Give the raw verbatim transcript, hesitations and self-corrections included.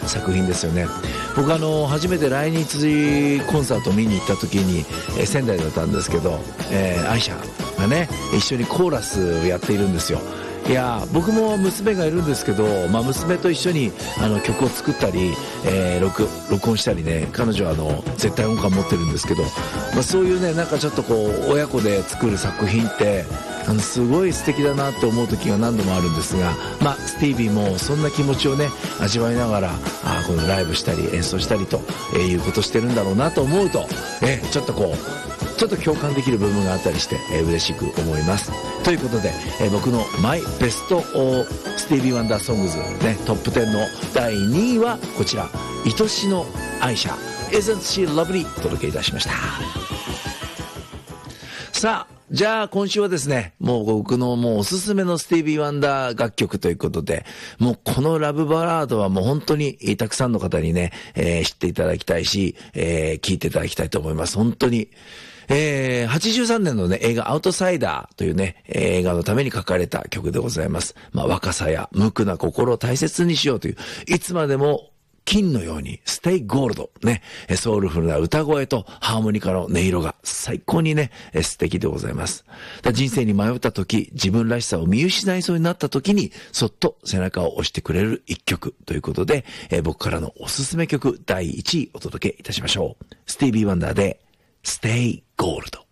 作品ですよね。僕あの初めて来日コンサートを見に行った時に、えー、仙台だったんですけど、えー、アイシャがね一緒にコーラスをやっているんですよ。いや僕も娘がいるんですけど、まあ、娘と一緒にあの曲を作ったり、えー、録, 録音したりね、彼女はあの絶対音感持ってるんですけど、まあ、そういうねなんかちょっとこう親子で作る作品ってあのすごい素敵だなって思う時が何度もあるんですが、まあ、スティービーもそんな気持ちをね味わいながらあこのライブしたり演奏したりと、えー、いうことしてるんだろうなと思うと、えー、ちょっとこうちょっと共感できる部分があったりして、えー、嬉しく思います。ということで、えー、僕のマイベストスティービー・ワンダーソングズ、ね、トップテンのだいにいはこちら、愛しの愛車 Isn't She Lovely お届けいたしました。さあじゃあ今週はですね、もう僕のもうおすすめのスティービー・ワンダー楽曲ということで、もうこのラブバラードはもう本当にたくさんの方にね、えー、知っていただきたいし、えー、聴いていただきたいと思います。本当に。えー、はちじゅうさんねんのね、映画アウトサイダーというね、映画のために書かれた曲でございます。まあ、若さや無垢な心を大切にしようという、いつまでも金のようにステイゴールドね、ソウルフルな歌声とハーモニカの音色が最高にね、素敵でございます。だ人生に迷った時、自分らしさを見失いそうになった時に、そっと背中を押してくれる一曲ということで、えー、僕からのおすすめ曲だいいちいお届けいたしましょう。スティービー・ワンダーでステイゴールド。